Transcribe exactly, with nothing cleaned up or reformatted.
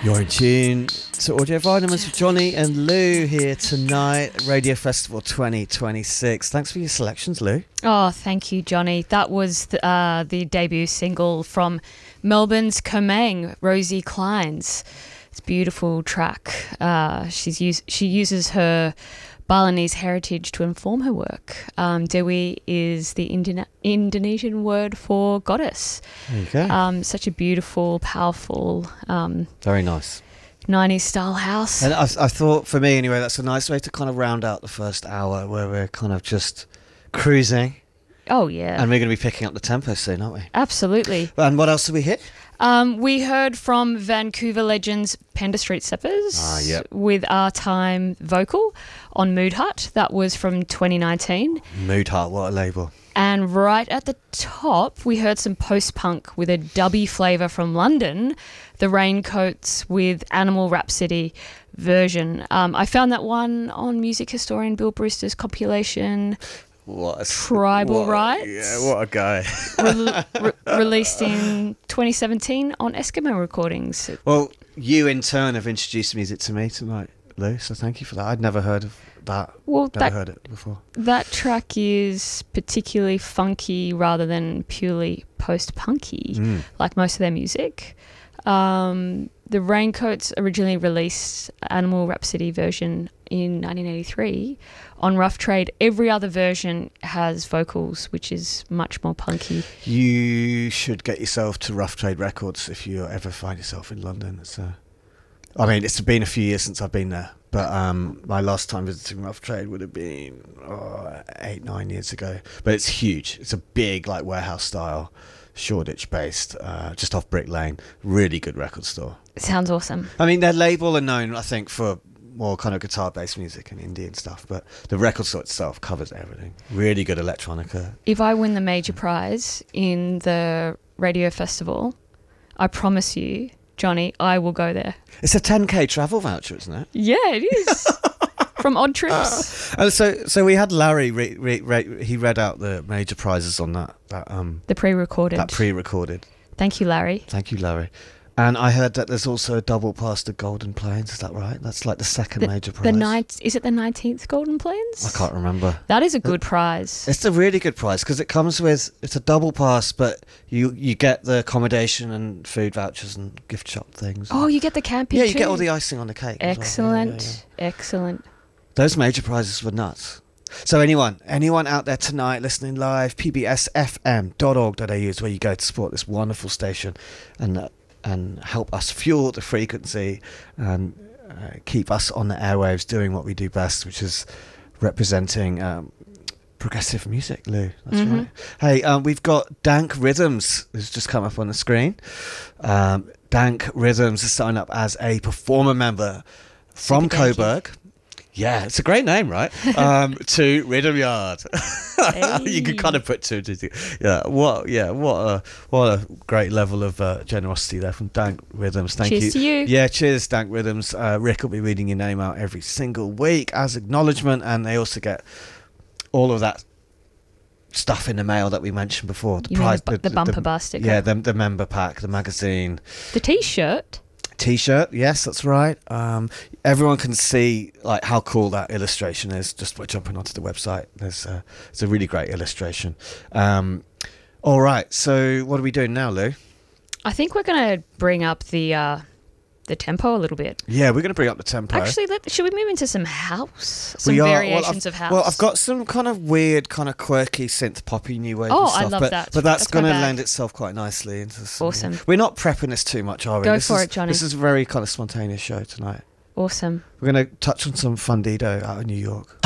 You're in tune to Audio Vitamins with Johnny and Lou here tonight, Radio Festival twenty twenty-six. Thanks for your selections, Lou. Oh, thank you, Johnny. That was the, uh, the debut single from Melbourne's Comang, Rosie Clines. It's a beautiful track. Uh, she's used, she uses her Balinese heritage to inform her work. Um, Dewi is the Indone- Indonesian word for goddess. There you go. Um, such a beautiful, powerful, um, very nice nineties style house. And I, I thought, for me anyway, that's a nice way to kind of round out the first hour where we're kind of just cruising. Oh, yeah. And we're going to be picking up the tempo soon, aren't we? Absolutely. And what else did we hit? Um, we heard from Vancouver legends Panda Street Steppers ah, yep. with Our Time vocal on Mood Hut. That was from twenty nineteen. Mood Hut, what a label. And right at the top, we heard some post-punk with a dubby flavour from London, The Raincoats with Animal Rhapsody version. Um, I found that one on music historian Bill Brewster's compilation. What a, Tribal what, Rights. Yeah, what a guy. re- re- released in twenty seventeen on Eskimo Recordings. Well, you in turn have introduced music to me tonight, Lou, so thank you for that. I'd never heard of that. Well, never that, heard it before. That track is particularly funky rather than purely post-punky, mm. like most of their music. Um, the Raincoats originally released Animal Rhapsody version in nineteen eighty-three. On Rough Trade, every other version has vocals, which is much more punky. You should get yourself to Rough Trade Records if you ever find yourself in London. It's a, I mean, it's been a few years since I've been there, but um, my last time visiting Rough Trade would have been oh, eight, nine years ago. But it's huge. It's a big, like, warehouse style, Shoreditch based, uh, just off Brick Lane. Really good record store. Sounds awesome. I mean, their label are known, I think, for more kind of guitar-based music and indie and stuff, but the record store itself covers everything. Really good electronica. If I win the major prize in the radio festival, I promise you, Johnny, I will go there. It's a ten K travel voucher, isn't it? Yeah, it is. From Odd Trips. Uh, so, so we had Larry. Re, re, re, he read out the major prizes on that. That um. The pre-recorded. That pre-recorded. Thank you, Larry. Thank you, Larry. And I heard that there's also a double pass to Golden Plains. Is that right? That's like the second the, major prize. The night is it the nineteenth Golden Plains? I can't remember. That is a good prize. It's a really good prize because it comes with it's a double pass, but you you get the accommodation and food vouchers and gift shop things. Oh, you get the camping. Yeah, you too. get all the icing on the cake. Excellent, well. yeah, yeah, yeah. excellent. Those major prizes were nuts. So anyone, anyone out there tonight listening live, p b s f m dot org dot a u is where you go to support this wonderful station and uh, and help us fuel the frequency and uh, keep us on the airwaves doing what we do best, which is representing um, progressive music, Lou. That's mm-hmm. right. Hey, um, we've got Dank Rhythms, who's just come up on the screen. Um, Dank Rhythms has signed up as a performer member from Super Coburg. Yeah, it's a great name, right? Um, to Rhythm Yard. Hey. You can kind of put two and two together. Yeah, what? Yeah, what a what a great level of uh, generosity there from Dank Rhythms. Thank cheers you. to you. Yeah, cheers, Dank Rhythms. Uh, Rick will be reading your name out every single week as acknowledgement, and they also get all of that stuff in the mail that we mentioned before. The you prize, mean the, the, the bumper the, bar sticker. Yeah, the, the member pack, the magazine, the T-shirt. T-shirt, yes, that's right. Um, everyone can see like how cool that illustration is just by jumping onto the website. There's a, it's a really great illustration. Um, all right, so what are we doing now, Lou? I think we're going to bring up the uh, the tempo a little bit. Yeah, we're going to bring up the tempo. Actually, let, should we move into some house? Some we are, variations well, of house. Well, I've got some kind of weird, kind of quirky synth poppy new wave. Oh, and stuff, I love but, that. But that's, That's my going to bag. lend itself quite nicely into some, Awesome. We're not prepping this too much, are we? Go this for is, it, Johnny. This is a very kind of spontaneous show tonight. Awesome. We're going to touch on some Fundido out of New York.